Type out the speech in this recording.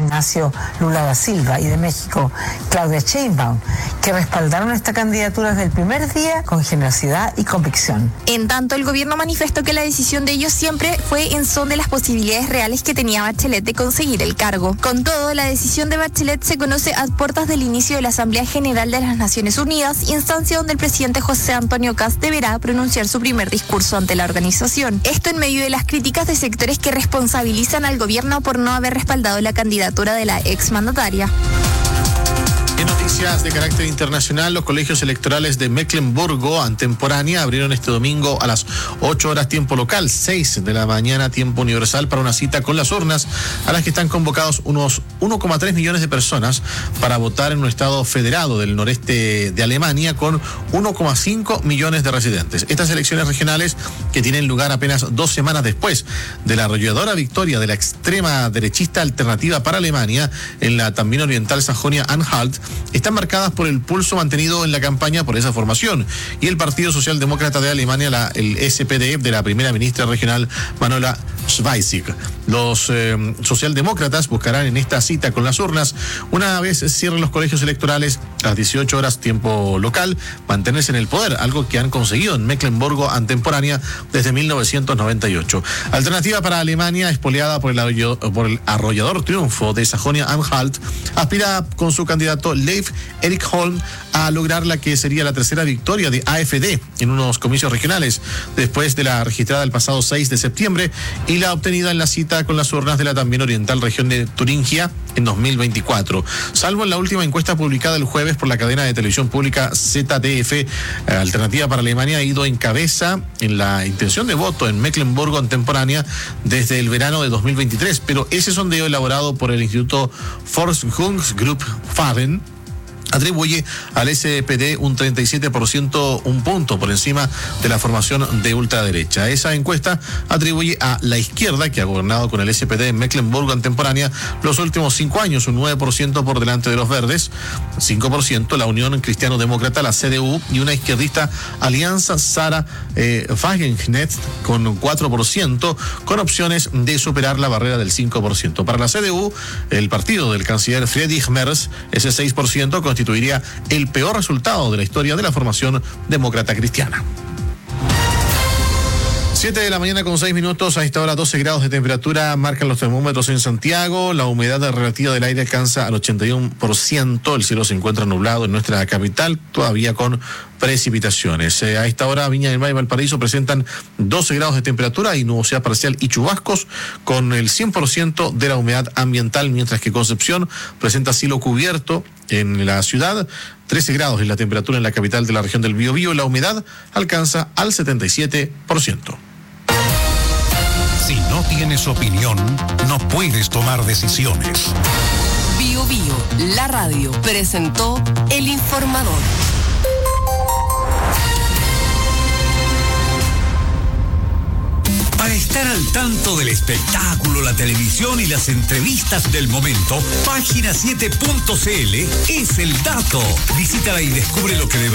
Ignacio Lula da Silva, y de México, Claudia Sheinbaum, que respaldaron esta candidatura desde el primer día con generosidad y convicción. En tanto, el gobierno manifestó que la decisión de ellos siempre fue en son de las posibilidades reales que tenía Bachelet de conseguir el cargo. Con todo, la decisión de Bachelet se conoce a puertas del inicio de la Asamblea General de las Naciones Unidas, instancia donde el presidente José Antonio Kast deberá pronunciar su primer discurso ante la organización. Esto en medio de las críticas de sectores que responsabilizan al gobierno por no haber respaldado la candidatura de la exmandataria. En noticias de carácter internacional, los colegios electorales de Mecklemburgo Antemporánea abrieron este domingo a las 8 horas tiempo local, 6 de la mañana tiempo universal, para una cita con las urnas, a las que están convocados unos 1,3 millones de personas para votar en un estado federado del noreste de Alemania con 1,5 millones de residentes. Estas elecciones regionales, que tienen lugar apenas 2 semanas después de la arrolladora victoria de la extrema derechista Alternativa para Alemania en la también oriental Sajonia-Anhalt, están marcadas por el pulso mantenido en la campaña por esa formación y el Partido Socialdemócrata de Alemania, el SPD, de la primera ministra regional Manuela Schwesig. Los socialdemócratas buscarán en esta cita con las urnas, una vez cierren los colegios electorales a las 18 horas tiempo local, mantenerse en el poder, algo que han conseguido en Mecklemburgo Antemporánea desde 1998. Alternativa para Alemania, espoleada por el arrollador triunfo de Sajonia-Anhalt, aspira con su candidato Leif Erik Holm a lograr la que sería la tercera victoria de AfD en unos comicios regionales, después de la registrada el pasado 6 de septiembre y la obtenida en la cita con las urnas de la también oriental región de Turingia en 2024. Salvo en la última encuesta publicada el jueves por la cadena de televisión pública ZDF, Alternativa para Alemania ha ido en cabeza en la intención de voto en Mecklemburgo Antemporánea desde el verano de 2023, pero ese sondeo elaborado por el Instituto Forschungsgruppe atribuye al SPD un 37%, un punto por encima de la formación de ultraderecha. Esa encuesta atribuye a la izquierda, que ha gobernado con el SPD en Mecklemburgo Antemporánea los últimos 5 años, un 9% por delante de los verdes, 5% la Unión Cristiano-Demócrata, la CDU, y una izquierdista Alianza Sarah Wagenknecht con 4%, con opciones de superar la barrera del 5%. Para la CDU, el partido del canciller Friedrich Merz, ese 6% constituiría el peor resultado de la historia de la formación demócrata cristiana. 7 de la mañana con 6 minutos, a esta hora 12 grados de temperatura marcan los termómetros en Santiago, la humedad relativa del aire alcanza al 81%, el cielo se encuentra nublado en nuestra capital, todavía con precipitaciones. A esta hora Viña del Mar y Valparaíso presentan 12 grados de temperatura y nubosidad parcial y chubascos con el 100% de la humedad ambiental, mientras que Concepción presenta cielo cubierto en la ciudad, 13 grados es la temperatura en la capital de la región del Biobío, la humedad alcanza al 77%. Si no tienes opinión, no puedes tomar decisiones. Biobío, la radio, presentó El Informador. Para estar al tanto del espectáculo, la televisión y las entrevistas del momento, Página7.cl es el dato. Visítala y descubre lo que de